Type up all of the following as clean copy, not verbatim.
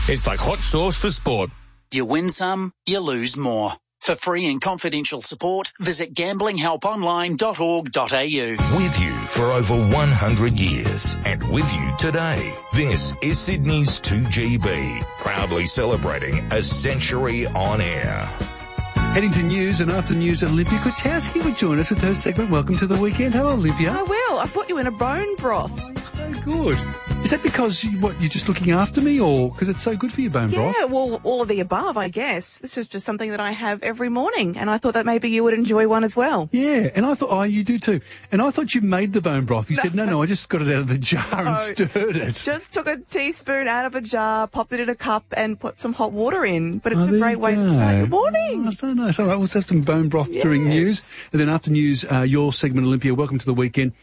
It's like hot sauce for sport. You win some, you lose more. For free and confidential support, visit gamblinghelponline.org.au. With you for over 100 years and with you today. This is Sydney's 2GB, proudly celebrating a century on air. Heading to news, and after news, Olympia Kwiatkowski would join us with her segment, Welcome to the Weekend. Hello, Olympia. I will. I put you in a bone broth. So good. Is that because you're just looking after me, or because it's so good for you, bone broth? Yeah, well, all of the above, I guess. This is just something that I have every morning, and I thought that maybe you would enjoy one as well. Yeah, and I thought, you do too. And I thought you made the bone broth. You said, no, I just got it out of the jar and stirred it. Just took a teaspoon out of a jar, popped it in a cup, and put some hot water in. But it's a great way to start your morning. Oh, so nice. All right, we'll have some bone broth during news. And then after news, your segment, Olympia, Welcome to the Weekend.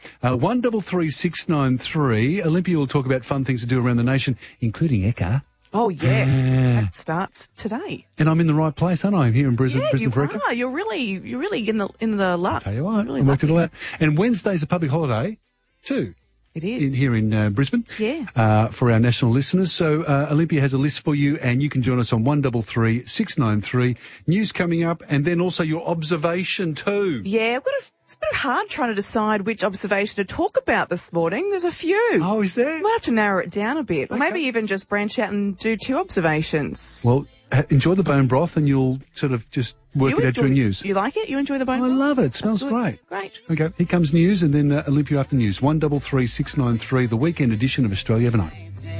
133693. Olympia will talk about fun things to do around the nation, including Eka. Oh, yes. That starts today. And I'm in the right place, aren't I? I'm here in Brisbane. Yeah, Brisbane you are. You're really in the luck. Tell you what, I worked it all out. And Wednesday's a public holiday, too. It is. Here in Brisbane. Yeah. For our national listeners. So, Olympia has a list for you, and you can join us on 133693. News coming up, and then also your observation too. Yeah, it's a bit hard trying to decide which observation to talk about this morning. There's a few. Oh, is there? We might have to narrow it down a bit. Or maybe even just branch out and do two observations. Well, enjoy the bone broth, and you'll sort of just work it out during news. You like it? You enjoy the bone broth? I love it. It smells great. Great. Okay, here comes news, and then Olympia after news. 133693, the weekend edition of Australia Overnight.